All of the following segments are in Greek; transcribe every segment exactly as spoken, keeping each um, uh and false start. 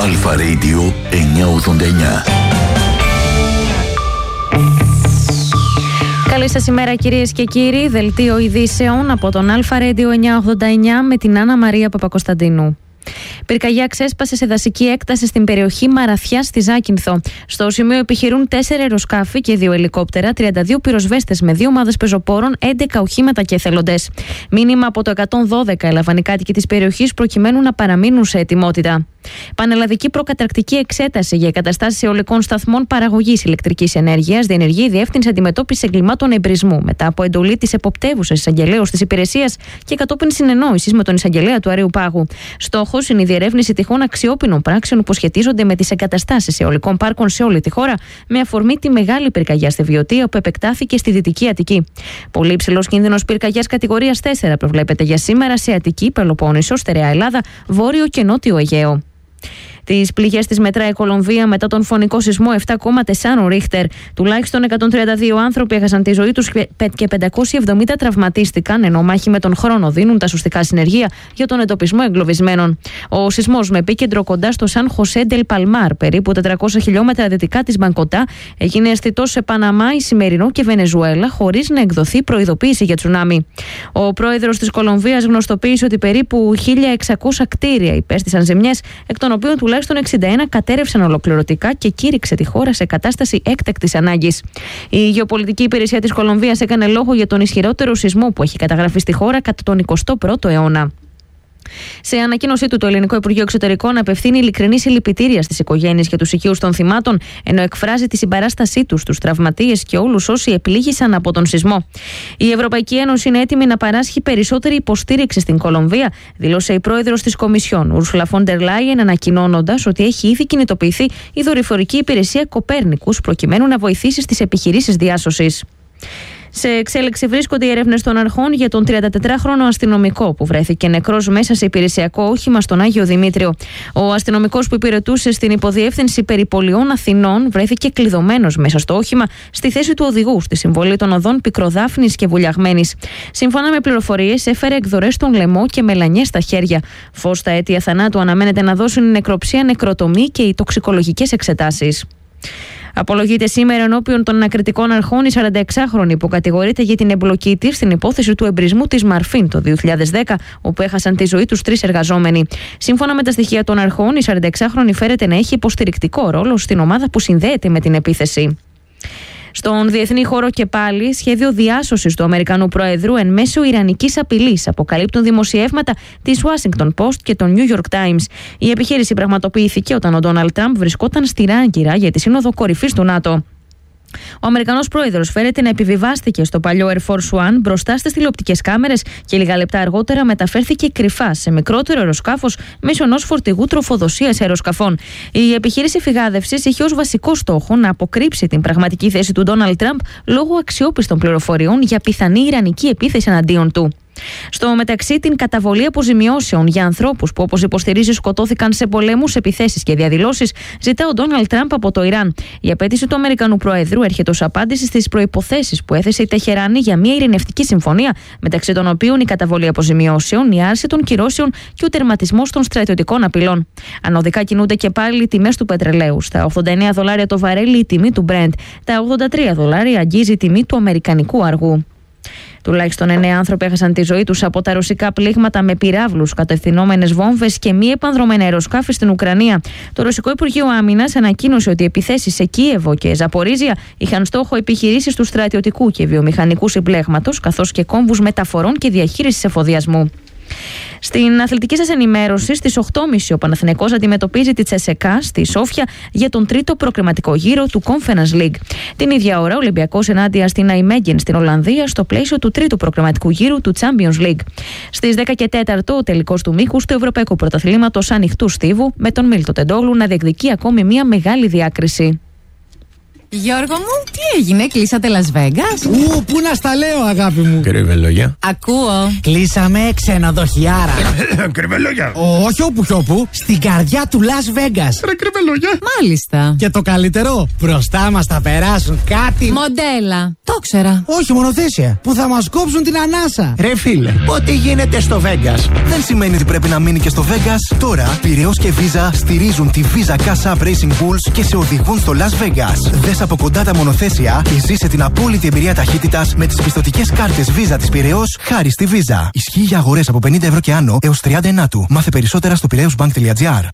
Αλφα Radio εννιακόσια ογδόντα εννιά. Καλή σας ημέρα κυρίες και κύριοι. Δελτίο ειδήσεων από τον Αλφα Radio εννιακόσια ογδόντα εννιά με την Άννα Μαρία Παπακοσταντίνου. Πυρκαγιά ξέσπασε σε δασική έκταση στην περιοχή Μαραθιά στη Ζάκυνθο. Στο σημείο επιχειρούν τέσσερα αεροσκάφη και δύο ελικόπτερα, τριάντα δύο πυροσβέστες με δύο ομάδες πεζοπόρων, έντεκα οχήματα και εθελοντές. Μήνυμα από το εκατόν δώδεκα έλαβαν οι κάτοικοι της περιοχής προκειμένου να παραμείνουν σε ετοιμότητα. Πανελλαδική προκαταρκτική εξέταση για εγκαταστάσεις αιωλικών σταθμών παραγωγής ηλεκτρικής ενέργειας διενεργεί η Διεύθυνση Αντιμετώπισης Εγκλημάτων Εμπρισμού μετά από εντολή της εποπτεύουσας εισαγγελέως της υπηρεσίας και κατόπιν συνεννόησης με τον εισαγγελέα του Αρείου Πάγου. Στόχος είναι η διερεύνηση τυχόν αξιόπινων πράξεων που σχετίζονται με τις εγκαταστάσεις αιωλικών πάρκων σε όλη τη χώρα, με αφορμή τη μεγάλη πυρκαγιά στη Βιωτία που επεκτάθηκε στη Δυτική Αττική. Πολύ υψηλός κίνδυνος πυρκαγιάς κατηγορίας τέσσερα προβλέπεται για σήμερα σε Αττική, Πελοπόννησο, Στερεά Ελλάδα, Βόρειο και Νότιο Αιγαίο. Τις πληγές της μετράει η Κολομβία μετά τον φωνικό σεισμό επτά κόμμα τέσσερα Ρίχτερ. Τουλάχιστον εκατόν τριάντα δύο άνθρωποι έχασαν τη ζωή τους και πεντακόσιοι εβδομήντα τραυματίστηκαν, ενώ μάχοι με τον χρόνο δίνουν τα σωστικά συνεργεία για τον εντοπισμό εγκλωβισμένων. Ο σεισμός με επίκεντρο κοντά στο Σαν Χωσέ Ντελ Παλμάρ, περίπου τετρακόσια χιλιόμετρα δυτικά της Μπανκοτά, έγινε αισθητός σε Παναμά, Ισημερινό και Βενεζουέλα, χωρίς να εκδοθεί προειδοποίηση για τσουνάμι. Ο πρόεδρος της Κολομβίας γνωστοποίησε ότι περίπου χίλια εξακόσια κτίρια υπέστησαν ζημιές, εκ των οποίων τουλάχιστον εξήντα ένα κατέρευσαν ολοκληρωτικά και κήρυξε τη χώρα σε κατάσταση έκτακτης ανάγκης. Η γεωπολιτική υπηρεσία της Κολομβίας έκανε λόγο για τον ισχυρότερο σεισμό που έχει καταγραφεί στη χώρα κατά τον εικοστό πρώτο αιώνα. Σε ανακοίνωσή του, το Ελληνικό Υπουργείο Εξωτερικών απευθύνει ειλικρινή συλληπιτήρια στις οικογένειες και τους οικείους των θυμάτων, ενώ εκφράζει τη συμπαράστασή του στους τραυματίες και όλους όσοι επλήγησαν από τον σεισμό. Η Ευρωπαϊκή Ένωση είναι έτοιμη να παράσχει περισσότερη υποστήριξη στην Κολομβία, δήλωσε η πρόεδρος της Κομισιόν, Ούρσουλα φον ντερ Λάιεν, ανακοινώνοντας ότι έχει ήδη κινητοποιηθεί η δορυφορική υπηρεσία Κοπέρνικους προκειμένου να βοηθήσει στις επιχειρήσεις διάσωσης. Σε εξέλιξη βρίσκονται οι έρευνες των αρχών για τον τριαντατετράχρονο αστυνομικό που βρέθηκε νεκρός μέσα σε υπηρεσιακό όχημα στον Άγιο Δημήτριο. Ο αστυνομικός που υπηρετούσε στην υποδιεύθυνση περιπολιών Αθηνών βρέθηκε κλειδωμένος μέσα στο όχημα στη θέση του οδηγού στη συμβολή των οδών Πικροδάφνης και Βουλιαγμένης. Σύμφωνα με πληροφορίες, έφερε εκδορές στον λαιμό και μελανιές στα χέρια. Φως στα αίτια θανάτου αναμένεται να δώσουν η νεκροψία, νεκροτομή και οι τοξικολογικές εξετάσεις. Απολογείται σήμερα ενώπιον των ανακριτικών αρχών η σαρανταεξάχρονη που κατηγορείται για την εμπλοκή της στην υπόθεση του εμπρισμού της Μαρφίν το δύο χιλιάδες δέκα, όπου έχασαν τη ζωή τους τρεις εργαζόμενοι. Σύμφωνα με τα στοιχεία των αρχών, η σαρανταεξάχρονη φέρεται να έχει υποστηρικτικό ρόλο στην ομάδα που συνδέεται με την επίθεση. Στον διεθνή χώρο και πάλι, σχέδιο διάσωσης του Αμερικανού Προέδρου εν μέσω ιρανικής απειλής, αποκαλύπτουν δημοσιεύματα της Washington Post και των New York Times. Η επιχείρηση πραγματοποιήθηκε όταν ο Ντόναλντ Τραμπ βρισκόταν στην Άγκυρα για τη σύνοδο κορυφής του ΝΑΤΟ. Ο Αμερικανός πρόεδρος φέρεται να επιβιβάστηκε στο παλιό Air Force One μπροστά στις τηλεοπτικές κάμερες και λίγα λεπτά αργότερα μεταφέρθηκε κρυφά σε μικρότερο αεροσκάφος μέσω ενός φορτηγού τροφοδοσίας αεροσκαφών. Η επιχείρηση φυγάδευσης είχε ως βασικό στόχο να αποκρύψει την πραγματική θέση του Ντόναλντ Τραμπ λόγω αξιόπιστων πληροφοριών για πιθανή ιρανική επίθεση εναντίον του. Στο μεταξύ, την καταβολή αποζημιώσεων για ανθρώπους που, όπως υποστηρίζει, σκοτώθηκαν σε πολέμους, επιθέσεις και διαδηλώσεις, ζητά ο Ντόναλντ Τραμπ από το Ιράν. Η απέτηση του Αμερικανού Προέδρου έρχεται ως απάντηση στις προϋποθέσεις που έθεσε η Τεχεράνη για μια ειρηνευτική συμφωνία, μεταξύ των οποίων η καταβολή αποζημιώσεων, η άρση των κυρώσεων και ο τερματισμός των στρατιωτικών απειλών. Ανωδικά κινούνται και πάλι οι τιμές του πετρελαίου. Στα ογδόντα εννέα δολάρια το βαρέλι η τιμή του Brent. Τα ογδόντα τρία δολάρια αγγίζει η τιμή του αμερικανικού αργού. Τουλάχιστον εννέα άνθρωποι έχασαν τη ζωή τους από τα ρωσικά πλήγματα με πυράβλους, κατευθυνόμενες βόμβες και μη επανδρομένα αεροσκάφη στην Ουκρανία. Το Ρωσικό Υπουργείο Άμυνας ανακοίνωσε ότι οι επιθέσεις σε Κίεβο και Ζαπορίζια είχαν στόχο επιχειρήσεις του στρατιωτικού και βιομηχανικού συμπλέγματος, καθώς και κόμβους μεταφορών και διαχείρισης εφοδιασμού. Στην αθλητική σας ενημέρωση, στις οκτώ και μισή ο Παναθηναϊκός αντιμετωπίζει τη Τσεσεκά στη Σόφια για τον τρίτο προκριματικό γύρο του Conference League. Την ίδια ώρα, ο Ολυμπιακός ενάντια στην Αϊμέγεν στην Ολλανδία στο πλαίσιο του τρίτου προκριματικού γύρου του Champions League. Στις δέκα και τέσσερα ο τελικός του μήκους του Ευρωπαϊκού Πρωταθλήματος Ανοιχτού Στίβου, με τον Μίλτο Τεντόγλου να διεκδικεί ακόμη μια μεγάλη διάκριση. Γιώργο μου, τι έγινε, κλείσατε Las Vegas? Ου, πού να στα λέω, αγάπη μου. Κρυβελόγια. Ακούω. Κλείσαμε ξενοδοχιάρα. Κρυβελόγια. Όχι όπου κι όπου, στην καρδιά του Las Vegas. Ρε κρυβελόγια. Μάλιστα. Και το καλύτερο, μπροστά μας θα περάσουν κάτι. Μοντέλα. Το ξέρα. Όχι, μονοθέσια. Που θα μας κόψουν την ανάσα. Ρε φίλε, ό,τι γίνεται στο Vegas δεν σημαίνει ότι πρέπει να μείνει και στο Vegas. Τώρα, Πειραιώς και Visa στηρίζουν τη Visa Cash App Racing Bulls και σε οδηγούν στο Las Vegas. Δες από κοντά τα μονοθέσια και ζήσε την απόλυτη εμπειρία ταχύτητας με τις πιστωτικές κάρτες Visa της Πειραιώς χάρη στη Visa. Ισχύει για αγορές από πενήντα ευρώ και άνω έως τριάντα ενάτου. Μάθε περισσότερα στο πειραιώσμπανκ τελεία τζι άρ.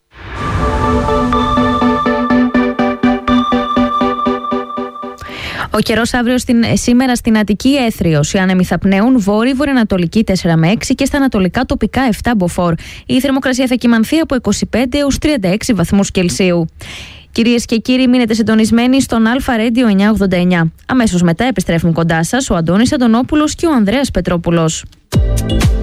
Ο καιρός αύριο στην, σήμερα στην Αττική έθριος. Οι άνεμοι θα πνέουν βόρειο-βορειοανατολική τέσσερα με έξι και στα ανατολικά τοπικά επτά μποφόρ. Η θερμοκρασία θα κυμανθεί από είκοσι πέντε έως τριάντα έξι βαθμούς Κελσίου. Κυρίες και κύριοι, μείνετε συντονισμένοι στον Αλφα Radio εννιακόσια ογδόντα εννιά. Αμέσως μετά επιστρέφουν κοντά σας ο Αντώνης Αντωνόπουλος και ο Ανδρέας Πετρόπουλος.